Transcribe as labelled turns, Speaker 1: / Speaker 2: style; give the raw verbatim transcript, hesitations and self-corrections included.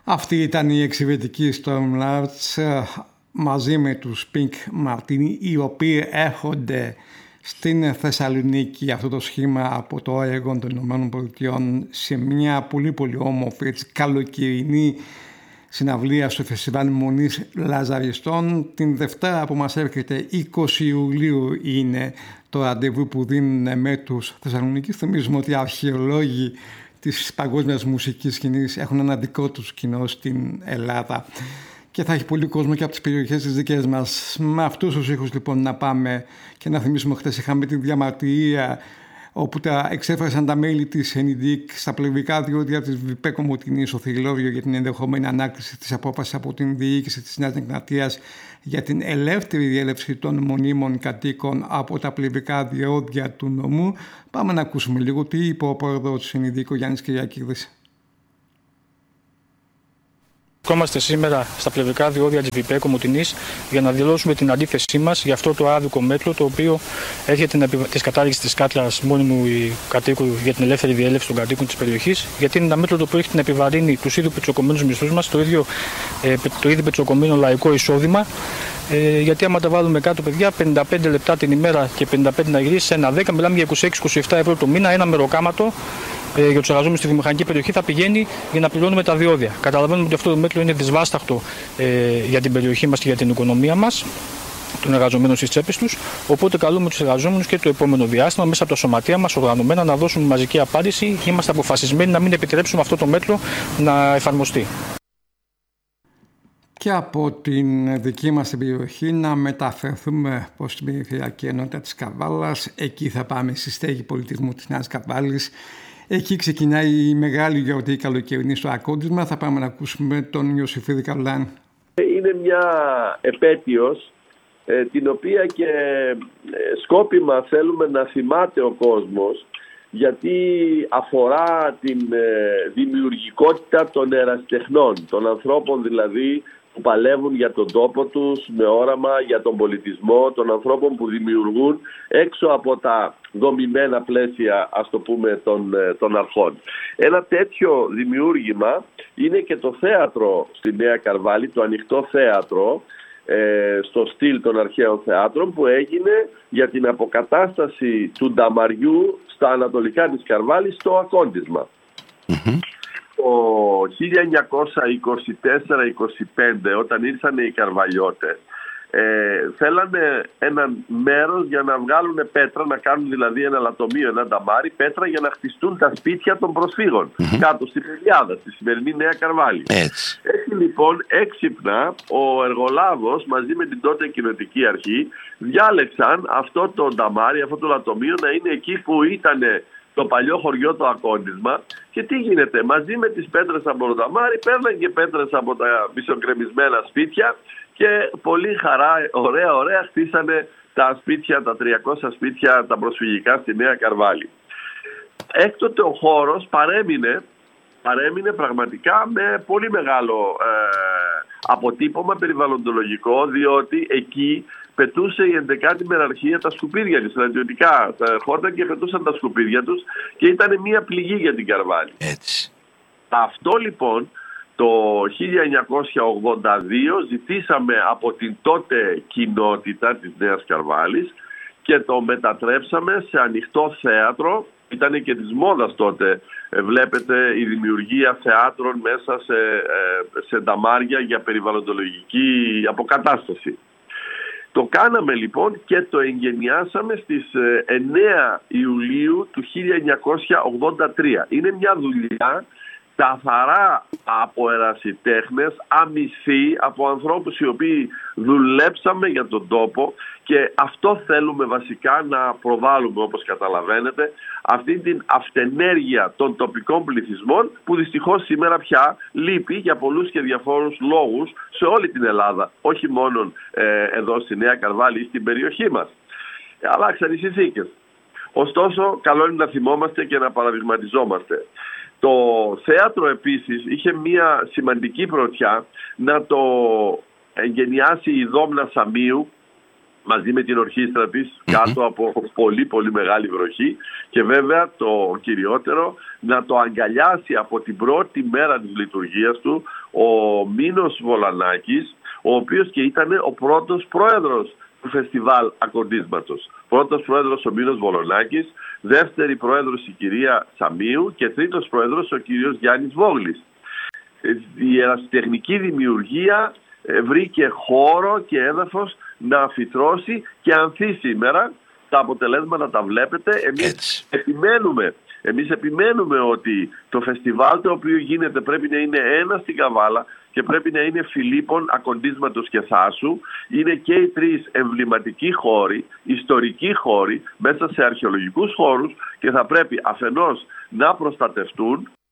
Speaker 1: Αυτή ήταν η εξαιρετική Stormclouds μαζί με τους Pink Martini, οι οποίοι έρχονται στην Θεσσαλονίκη, αυτό το σχήμα από το Oregon των Ηνωμένων Πολιτειών, σε μια πολύ πολύ όμορφη έτσι, καλοκαιρινή συναυλία στο Φεστιβάλ Μονής Λαζαριστών. Την Δευτέρα που μας έρχεται, είκοσι Ιουλίου, είναι το ραντεβού που δίνουν με τους Θεσσαλονίκης. Θυμίζουμε ότι οι αρχαιολόγοι της παγκόσμιας μουσικής σκηνής έχουν ένα δικό τους κοινό στην Ελλάδα και θα έχει πολύ κόσμο και από τις περιοχές της δικές μας. Με αυτούς τους ήχους λοιπόν να πάμε και να θυμίσουμε, χτες είχαμε τη διαμαρτυρία όπου τα εξέφρασαν τα μέλη της ΕΝΙΔΙΚ στα πλευρικά διόδια της ΒΙΠΕ Κομοτηνής στο Θηλόβιο για την ενδεχομένη ανάκτηση της απόφασης από την διοίκηση της Νέας Εγνατίας για την ελεύθερη διέλευση των μονίμων κατοίκων από τα πλευρικά διόδια του νομού. Πάμε να ακούσουμε λίγο τι είπε ο πρόεδρος της ΕΝΙΔΙΚ, ο Γιάννης Κυριακίδης.
Speaker 2: Βρισκόμαστε σήμερα στα πλευρικά διόδια της ΒΙΠΕ Κομοτηνής για να δηλώσουμε την αντίθεσή μας για αυτό το άδικο μέτρο, το οποίο έρχεται της κατάργησης της κάτρας μόνιμου κατοίκου για την ελεύθερη διέλευση των κατοίκων της περιοχής, γιατί είναι ένα μέτρο το οποίο έχει να επιβαρύνει τους ήδη πετσοκομμένους μισθούς μας, το ίδιο ε, το ήδη πετσοκομμένο λαϊκό εισόδημα. Ε, γιατί άμα τα βάλουμε κάτω, παιδιά, πενήντα πέντε λεπτά την ημέρα και πενήντα πέντε να γυρίσει σε ένα δέκα, μιλάμε για είκοσι έξι με είκοσι επτά ευρώ το μήνα, ένα μεροκάματο ε, για τους εργαζόμενους στη βιομηχανική περιοχή θα πηγαίνει για να πληρώνουμε τα διόδια. Καταλαβαίνουμε ότι αυτό το μέτρο είναι δυσβάσταχτο ε, για την περιοχή μας και για την οικονομία μας, των εργαζομένων στις τσέπες τους. Οπότε καλούμε τους εργαζόμενους και το επόμενο διάστημα μέσα από τα σωματεία μας οργανωμένα να δώσουν μαζική απάντηση. Είμαστε αποφασισμένοι να μην επιτρέψουμε αυτό το μέτρο να εφαρμοστεί.
Speaker 1: Και από την δική μας την περιοχή να μεταφερθούμε προς την περιφερειακή ενότητα της Καβάλας. Εκεί θα πάμε στη στέγη πολιτισμού της Νέας Καβάλης. Εκεί ξεκινάει η μεγάλη γιορτή καλοκαιρινή στο Ακόντισμα. Θα πάμε να ακούσουμε τον Ιωσήφιδη Καβλάν.
Speaker 3: Είναι μια επέτειος ε, την οποία και ε, σκόπιμα θέλουμε να θυμάται ο κόσμος, γιατί αφορά την ε, δημιουργικότητα των ερασιτεχνών, των ανθρώπων δηλαδή που παλεύουν για τον τόπο τους με όραμα, για τον πολιτισμό, των ανθρώπων που δημιουργούν έξω από τα δομημένα πλαίσια, ας το πούμε, των, των αρχών. Ένα τέτοιο δημιούργημα είναι και το θέατρο στη Νέα Καρβάλη, το ανοιχτό θέατρο, ε, στο στυλ των αρχαίων θεάτρων, που έγινε για την αποκατάσταση του νταμαριού στα ανατολικά της Καρβάλης, στο Ακόντισμα. Mm-hmm. Το χίλια εννιακόσια είκοσι τέσσερα είκοσι πέντε, όταν ήρθαν οι Καρβαλιώτες, ε, θέλανε ένα μέρος για να βγάλουν πέτρα, να κάνουν δηλαδή ένα λατομείο, ένα νταμάρι, πέτρα για να χτιστούν τα σπίτια των προσφύγων, mm-hmm. κάτω στην Πεδιάδα, στη σημερινή Νέα Καρβάλη. Έτσι. Έτσι λοιπόν έξυπνα ο εργολάβος μαζί με την τότε κοινοτική αρχή διάλεξαν αυτό το νταμάρι, αυτό το λατομείο να είναι εκεί που ήταν το παλιό χωριό το Ακόντισμα. Και τι γίνεται, μαζί με τις πέτρες από το νταμάρι παίρναν και πέτρες από τα μισοκρεμισμένα σπίτια και πολύ χαρά, ωραία ωραία χτίσανε τα σπίτια, τα τριακόσια σπίτια τα προσφυγικά στη Νέα Καρβάλη. Έκτοτε ο χώρος παρέμεινε, παρέμεινε πραγματικά με πολύ μεγάλο ε, αποτύπωμα περιβαλλοντολογικό, διότι εκεί πετούσε η ενδεκάτη μεραρχία τα σκουπίδια της, στρατιωτικά τα χόρτα, και πετούσαν τα σκουπίδια τους και ήταν μια πληγή για την Καρβάλη. Έτσι. Αυτό λοιπόν το χίλια εννιακόσια ογδόντα δύο ζητήσαμε από την τότε κοινότητα της Νέας Καρβάλης και το μετατρέψαμε σε ανοιχτό θέατρο. Ήταν και της μόδας τότε, βλέπετε, η δημιουργία θεάτρων μέσα σε, σε νταμάρια για περιβαλλοντολογική αποκατάσταση. Το κάναμε λοιπόν και το εγγενιάσαμε στις εννέα Ιουλίου του χίλια εννιακόσια ογδόντα τρία. Είναι μια δουλειά καθαρά από ερασιτέχνες, αμυθή, από ανθρώπους οι οποίοι δουλέψαμε για τον τόπο, και αυτό θέλουμε βασικά να προβάλλουμε, όπως καταλαβαίνετε, αυτή την αυτενέργεια των τοπικών πληθυσμών που δυστυχώς σήμερα πια λείπει για πολλούς και διαφόρους λόγους σε όλη την Ελλάδα, όχι μόνο ε, εδώ στη Νέα Καρβάλη ή στην περιοχή μας. Ε, αλλάξαν οι συνθήκες. Ωστόσο, καλό είναι να θυμόμαστε και να παραδειγματιζόμαστε. Το θέατρο επίσης είχε μια σημαντική πρωτιά να το εγγενιάσει η Δόμνα Σαμίου, μαζί με την ορχήστρα της, mm-hmm. κάτω από πολύ πολύ μεγάλη βροχή, και βέβαια το κυριότερο, να το αγκαλιάσει από την πρώτη μέρα της λειτουργίας του ο Μήνος Βολανάκης, ο οποίος και ήταν ο πρώτος πρόεδρος του Φεστιβάλ Ακορντίσματος. Πρώτος πρόεδρος ο Μήνος Βολανάκης, δεύτερη πρόεδρος η κυρία Σαμίου και τρίτος πρόεδρος ο κύριος Γιάννης Βόγλης. Η ερασιτεχνική δημιουργία βρήκε χώρο και έδαφος να φυτρώσει και ανθεί σήμερα. Τα αποτελέσματα τα βλέπετε. Εμείς επιμένουμε, εμείς επιμένουμε ότι το φεστιβάλ το οποίο γίνεται πρέπει να είναι ένα στην Καβάλα και πρέπει να είναι Φιλίππων, Ακορντίσματος και Θάσου. Είναι και οι τρεις εμβληματικοί χώροι, ιστορικοί χώροι μέσα σε αρχαιολογικούς χώρους, και θα πρέπει αφενός να προστατευτούν